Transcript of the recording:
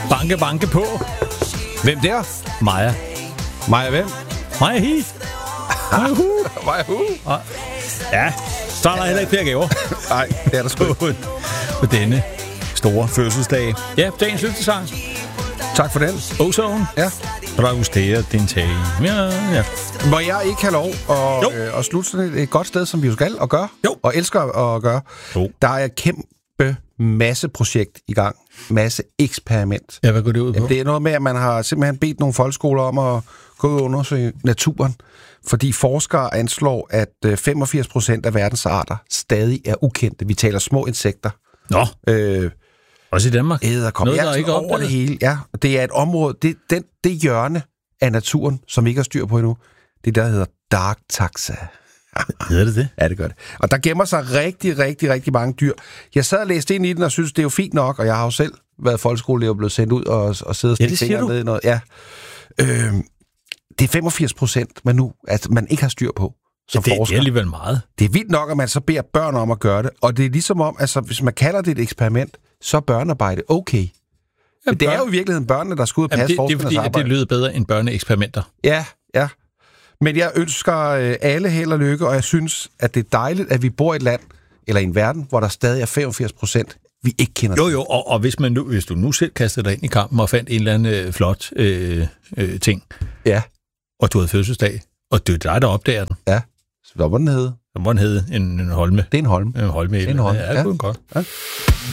Banke, banke på. Hvem der? Maja. Maja hvem? Maja hi. Maja hu. Maja hu. Ja, så er der heller ikke flere gaver. Nej, det er der sgu ikke. På denne store fødselsdag. Ja, dagens lyttesang. Tak for den. Ozone. Ja. Dragustere din tag. Ja. Må jeg ikke have lov at slutte sådan et godt sted, som vi jo skal og gøre? Jo. Og elsker at gøre. Jo. Der er et kæmpe masse projekt i gang. Masse eksperiment. Ja, hvad går det ud på? Det er noget med, at man har simpelthen bedt nogle folkeskoler om at gå ud og undersøge naturen. Fordi forskere anslår, at 85% af verdens arter stadig er ukendte. Vi taler små insekter. Nå. Også i Danmark? Æderkopper. Noget, der ikke over det hele. Ja, det er et område, det hjørne af naturen, som ikke har styr på endnu. Det der hedder Dark Taxa. Hedder det det? Ja, det gør det. Og der gemmer sig rigtig, rigtig, rigtig mange dyr. Jeg sad og læste ind i den og synes, det er jo fint nok, og jeg har jo selv været folkeskoleelev og blevet sendt ud og sidde og stikke fingre ned i noget. Ja. Det er 85%, man ikke har styr på som forsker. Det er alligevel meget. Det er vildt nok, at man så beder børn om at gøre det, og det er ligesom om, altså hvis man kalder det et eksperiment, så er børnearbejde okay. Men det er jo i virkeligheden børnene, der skal ud og passe forskernes arbejde. Det er fordi, det lyder bedre end børneeksperimenter. Ja. Men jeg ønsker alle held og lykke, og jeg synes, at det er dejligt, at vi bor i et land, eller i en verden, hvor der stadig er 85%, vi ikke kender. Jo, og hvis du nu selv kastede dig ind i kampen og fandt en eller anden flot ting, ja, og du havde fødselsdag, og det er dig, der opdager den. Ja, så hvad må den hedde? Hvad må den hedde? En holme. Det er en holme. En holme. Det er en holme. Ja, det kunne godt. Ja.